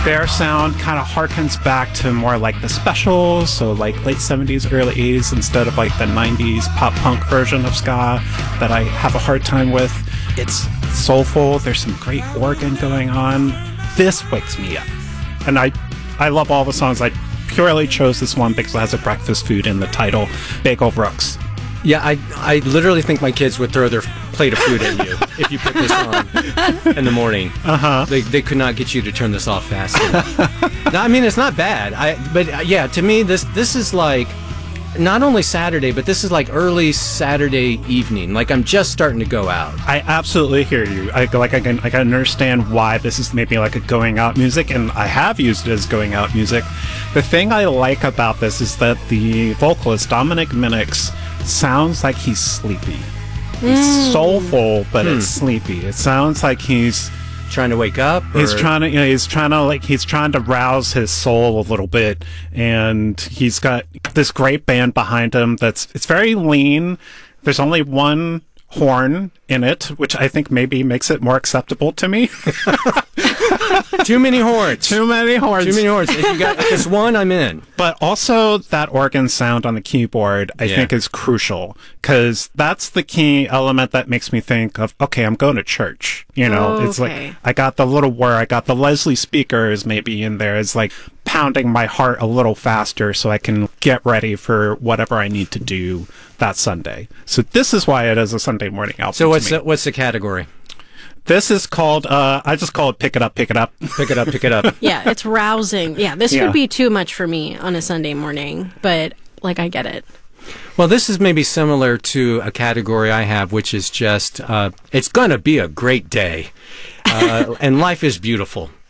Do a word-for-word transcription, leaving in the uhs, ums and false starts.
Their sound kind of harkens back to more like the Specials, so like late seventies, early eighties, instead of like the nineties pop punk version of ska that I have a hard time with. It's soulful. There's some great organ going on. This wakes me up. And I, I love all the songs. I purely chose this one because it has a breakfast food in the title, Bagel Brooks. Yeah, I I literally think my kids would throw their plate of food at you if you put this on in the morning. Uh-huh. They, they could not get you to turn this off fast enough. No, I mean, it's not bad. I But uh, yeah, to me, this this is like not only Saturday, but this is like early Saturday evening. Like I'm just starting to go out. I absolutely hear you. I like I can I can understand why this is maybe like a going out music, and I have used it as going out music. The thing I like about this is that the vocalist Dominic Minix sounds like he's sleepy. It's Mm. soulful, but Hmm. it's sleepy. It sounds like he's Trying to wake up? Or? he's trying to you know he's trying to like he's trying to rouse his soul a little bit, and he's got this great band behind him that's it's very lean. There's only one horn in it, which I think maybe makes it more acceptable to me. Too many horns. Too many horns. Too many horns. If you got this one, I'm in. But also that organ sound on the keyboard, I Yeah. think is crucial, because that's the key element that makes me think of, okay, I'm going to church. You know, it's Okay. like, I got the little whir, I got the Leslie speakers maybe in there. It's like pounding my heart a little faster so I can get ready for whatever I need to do that Sunday. So this is why it is a Sunday morning album. So to what's me. the, what's the category? This is called, uh, I just call it Pick It Up, Pick It Up. Pick it up, pick it up. Yeah, it's rousing. Yeah, this Yeah. would be too much for me on a Sunday morning, but like I get it. Well, this is maybe similar to a category I have, which is just, uh, it's going to be a great day. Uh, and life is beautiful.